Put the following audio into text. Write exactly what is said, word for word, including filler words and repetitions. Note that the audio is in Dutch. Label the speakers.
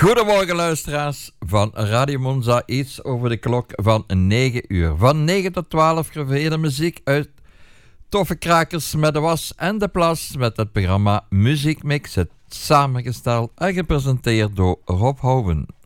Speaker 1: Goedemorgen luisteraars van Radio Monza, iets over de klok van negen uur. Van negen tot twaalf gevarieerde muziek uit toffe krakers met de was en de plas met het programma Muziekmix, het samengesteld en gepresenteerd door Rob Houwen.